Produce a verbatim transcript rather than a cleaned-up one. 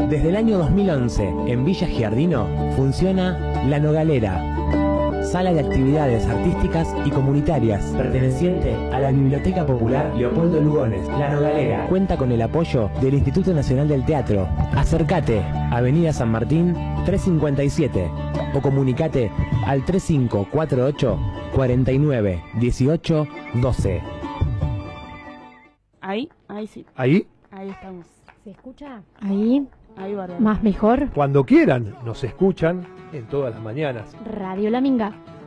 Desde el año dos mil once, en Villa Giardino, funciona La Nogalera, sala de actividades artísticas y comunitarias, perteneciente a la Biblioteca Popular Leopoldo Lugones. La Nogalera cuenta con el apoyo del Instituto Nacional del Teatro. Acércate, Avenida San Martín trescientos cincuenta y siete, o comunicate al tres cinco cuatro ocho, cuatro nueve, uno ocho, uno dos. Ahí, ahí sí. ¿Ahí? Ahí estamos. ¿Se escucha? Ahí. Ahí, bárbaro. Más mejor. Cuando quieran, nos escuchan en todas las mañanas. Radio La Minga.